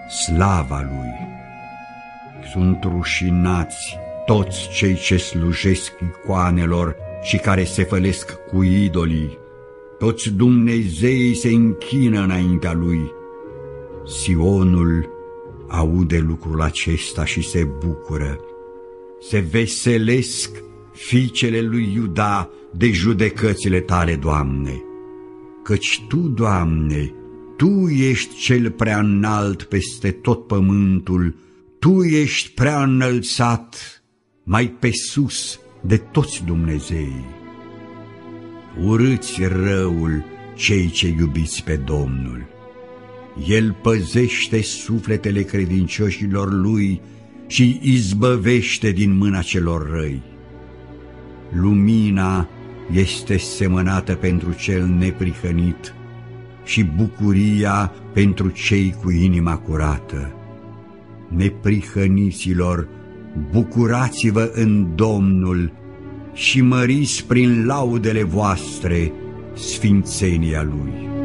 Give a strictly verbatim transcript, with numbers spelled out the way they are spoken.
slava Lui. Sunt rușinați toți cei ce slujesc icoanelor și care se fălesc cu idolii. Toți Dumnezeii se închină înaintea Lui. Sionul aude lucrul acesta și se bucură. Se veselesc fiicele lui Iuda de judecățile Tale, Doamne. Căci Tu, Doamne, Tu ești cel prea înalt peste tot pământul, Tu ești prea înălțat, mai pe sus de toți Dumnezeii. Urâți răul cei ce iubiți pe Domnul. El păzește sufletele credincioșilor Lui și izbăvește din mâna celor răi. Lumina este semănată pentru cel neprihănit și bucuria pentru cei cu inima curată. Neprihăniților, bucurați-vă în Domnul și măriți prin laudele voastre sfințenia Lui.